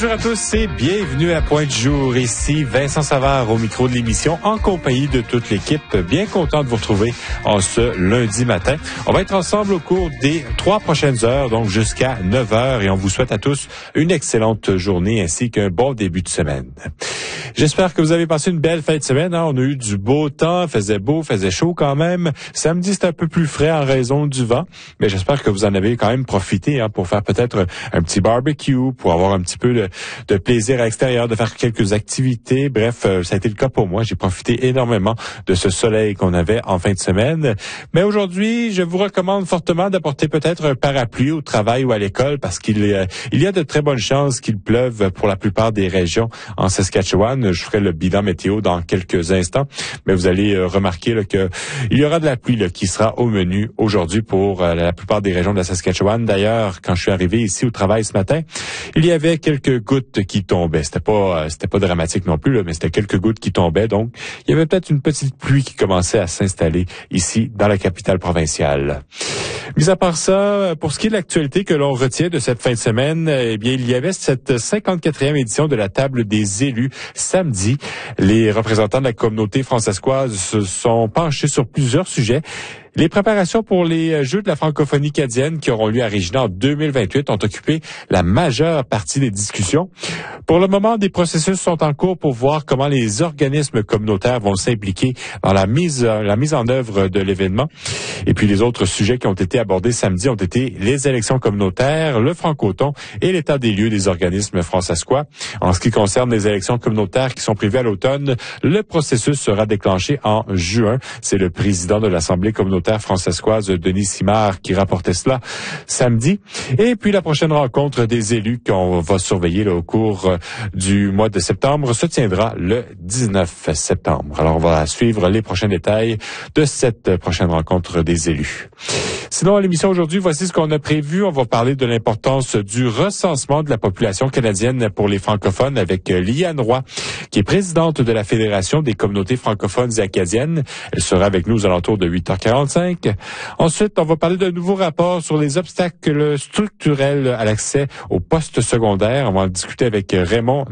Bonjour à tous et bienvenue à Point du jour. Ici Vincent Savard au micro de l'émission en compagnie de toute l'équipe. Bien content de vous retrouver en ce lundi matin. On va être ensemble au cours des 3 prochaines heures, donc jusqu'à 9 heures, et on vous souhaite à tous une excellente journée ainsi qu'un bon début de semaine. J'espère que vous avez passé une belle fin de semaine. On a eu du beau temps, faisait beau, faisait chaud quand même. Samedi, c'était un peu plus frais en raison du vent, mais j'espère que vous en avez quand même profité pour faire peut-être un petit barbecue, pour avoir un petit peu de plaisir à l'extérieur, de faire quelques activités. Bref, ça a été le cas pour moi. J'ai profité énormément de ce soleil qu'on avait en fin de semaine. Mais aujourd'hui, je vous recommande fortement d'apporter peut-être un parapluie au travail ou à l'école parce qu'il y a de très bonnes chances qu'il pleuve pour la plupart des régions en Saskatchewan. Je ferai le bilan météo dans quelques instants, mais vous allez remarquer qu'il y aura de la pluie qui sera au menu aujourd'hui pour la plupart des régions de la Saskatchewan. D'ailleurs, quand je suis arrivé ici au travail ce matin, il y avait quelques gouttes qui tombaient. C'était pas dramatique non plus, mais c'était quelques gouttes qui tombaient. Donc, il y avait peut-être une petite pluie qui commençait à s'installer ici dans la capitale provinciale. Mis à part ça, pour ce qui est de l'actualité que l'on retient de cette fin de semaine, eh bien, il y avait cette 54e édition de la table des élus samedi. Les représentants de la communauté francescoise se sont penchés sur plusieurs sujets. Les préparations pour les Jeux de la francophonie acadienne qui auront lieu à Regina en 2028 ont occupé la majeure partie des discussions. Pour le moment, des processus sont en cours pour voir comment les organismes communautaires vont s'impliquer dans la mise en œuvre de l'événement. Et puis les autres sujets qui ont été abordés samedi ont été les élections communautaires, le francoton et l'état des lieux des organismes francescois. En ce qui concerne les élections communautaires qui sont prévues à l'automne, le processus sera déclenché en juin. C'est le président de l'Assemblée communautaire francescoise, Denis Simard, qui rapportait cela samedi. Et puis la prochaine rencontre des élus qu'on va surveiller au cours du mois de septembre se tiendra le 19 septembre. Alors on va suivre les prochains détails de cette prochaine rencontre des élus. Sinon, à l'émission aujourd'hui, voici ce qu'on a prévu. On va parler de l'importance du recensement de la population canadienne pour les francophones avec Liane Roy, qui est présidente de la Fédération des communautés francophones et acadiennes. Elle sera avec nous aux alentours de 8h45. Ensuite, on va parler d'un nouveau rapport sur les obstacles structurels à l'accès au poste secondaire. On va en discuter avec Raymond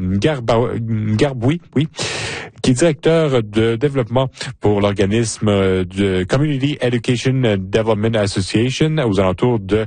Ngarboui, qui est directeur de développement pour l'organisme de Community Education Development Association aux alentours de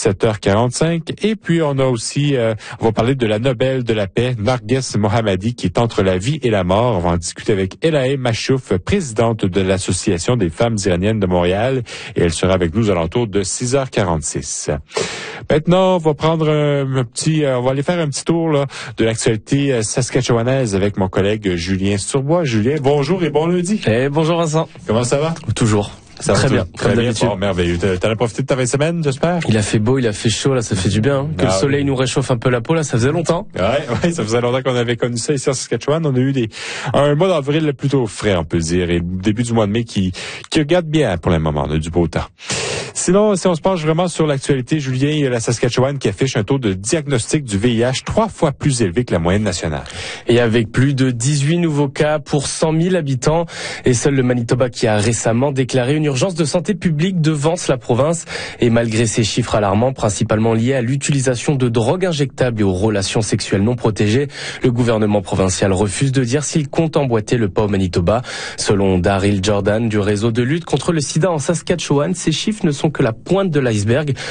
7h45. Et puis, on a aussi, on va parler de la Nobel de la paix, Narges Mohammadi, qui est entre la vie et la mort. On va en discuter avec Elahe Machouf, présidente de l'Association des femmes iraniennes de Montréal. Et elle sera avec nous aux alentours de 6h46. Maintenant, on va prendre on va aller faire un petit tour de l'actualité saskatchewanaise avec mon collègue Julien Surbois. Julien, bonjour et bon lundi. Bonjour Vincent. Comment ça va? Toujours. Ça très va bien, très comme bien. d'habitude. Bon, merveilleux. T'en as profité de ta fin de semaine, j'espère? Il a fait beau, il a fait chaud, là, ça fait du bien. Que le soleil nous réchauffe un peu la peau, là, ça faisait longtemps. Ouais, ça faisait longtemps qu'on avait connu ça ici en Saskatchewan. On a eu un mois d'avril plutôt frais, on peut dire, et le début du mois de mai qui regarde bien pour le moment. On a du beau temps. Sinon, si on se penche vraiment sur l'actualité, Julien, il y a la Saskatchewan qui affiche un taux de diagnostic du VIH 3 fois plus élevé que la moyenne nationale. Et avec plus de 18 nouveaux cas pour 100 000 habitants, et seul le Manitoba qui a récemment déclaré une urgence de santé publique devance la province. Et malgré ces chiffres alarmants, principalement liés à l'utilisation de drogues injectables et aux relations sexuelles non protégées, le gouvernement provincial refuse de dire s'il compte emboîter le pas au Manitoba. Selon Daryl Jordan du réseau de lutte contre le sida en Saskatchewan, ces chiffres ne sont que la pointe de l'iceberg.